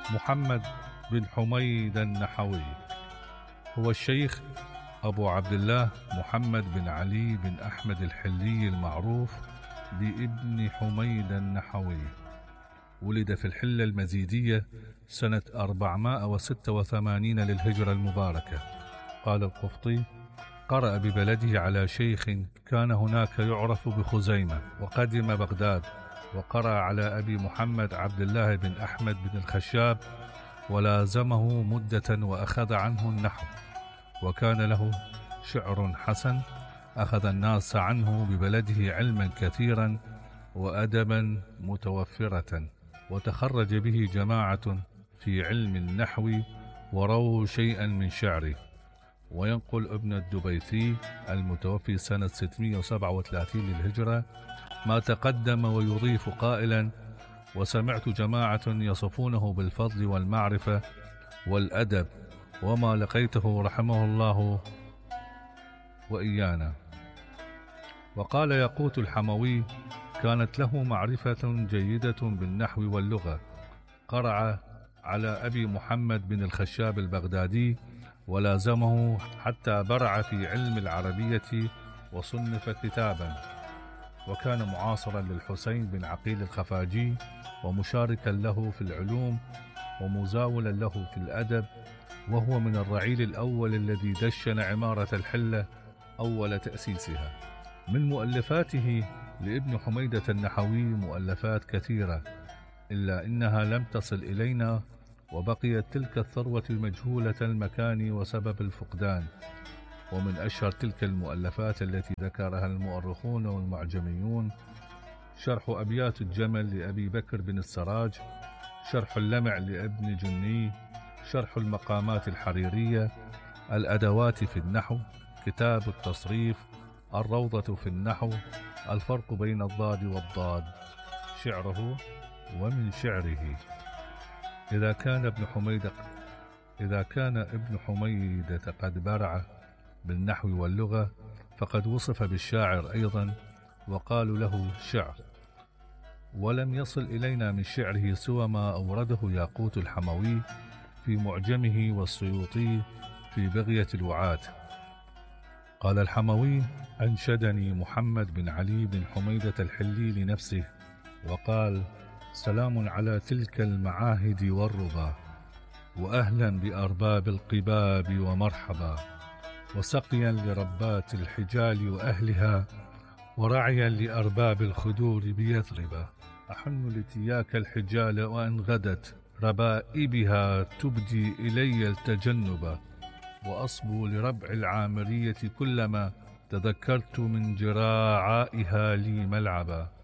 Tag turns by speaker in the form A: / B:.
A: محمد بن حميد النحوي هو الشيخ أبو عبد الله محمد بن علي بن أحمد الحلي المعروف بابن حميد النحوي. ولد في الحلة المزيدية سنة 486 للهجرة المباركة. قال القفطي: قرأ ببلده على شيخ كان هناك يعرف بخزيمة، وقدم بغداد وقرأ على أبي محمد عبد الله بن أحمد بن الخشاب، ولازمه مدة وأخذ عنه النحو، وكان له شعر حسن. أخذ الناس عنه ببلده علما كثيرا وأدبا متوفرة، وتخرج به جماعة في علم النحو ورووا شيئا من شعره. وينقل ابن الدبيثي المتوفي سنة 637 للهجرة ما تقدم ويضيف قائلا: وسمعت جماعة يصفونه بالفضل والمعرفة والأدب، وما لقيته رحمه الله وإيانا. وقال ياقوت الحموي: كانت له معرفة جيدة بالنحو واللغة، قرأ على أبي محمد بن الخشاب البغدادي ولازمه حتى برع في علم العربية وصنف كتابا، وكان معاصرا للحسين بن عقيل الخفاجي ومشاركا له في العلوم ومزاولا له في الأدب، وهو من الرعيل الأول الذي دشن عمارة الحلة أول تأسيسها. من مؤلفاته لابن حميدة النحوي مؤلفات كثيرة، إلا إنها لم تصل إلينا، وبقيت تلك الثروة مجهولة المكان وسبب الفقدان. ومن أشهر تلك المؤلفات التي ذكرها المؤرخون والمعجميون: شرح أبيات الجمل لأبي بكر بن السراج، شرح اللمع لابن جني، شرح المقامات الحريرية، الأدوات في النحو، كتاب التصريف، الروضة في النحو، الفرق بين الضاد والضاد، شعره. ومن شعره: إذا كان ابن حميدة قد برع بالنحو واللغة، فقد وصف بالشاعر أيضا، وقالوا له شعر. ولم يصل إلينا من شعره سوى ما أورده ياقوت الحموي في معجمه والسيوطي في بغية الوعاة. قال الحموي: أنشدني محمد بن علي بن حميدة الحلي لنفسه، وقال: سلام على تلك المعاهد والربا، وأهلا بأرباب القباب ومرحبا، وسقيا لربات الحجال وأهلها، ورعيا لأرباب الخدور بيثربا. أحن لتياك الحجال وأن غدت ربائبها تبدي إلي التجنبا، وأصبو لربع العامرية كلما تذكرت من جراعائها لي ملعبا.